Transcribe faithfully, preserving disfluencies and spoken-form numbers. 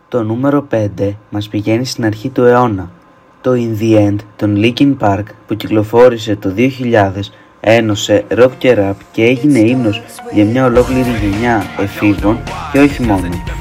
Το νούμερο πέντε μας πηγαίνει στην αρχή του αιώνα. Το In The End των Linkin Park που κυκλοφόρησε το δύο χιλιάδες ένωσε rock και rap και έγινε ύμνος για μια ολόκληρη γενιά εφήβων και όχι μόνο.